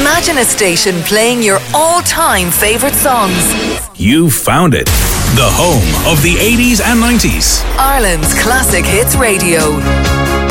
Imagine a station playing your all-time favourite songs. You found it. The home of the 80s and 90s. Ireland's Classic Hits Radio.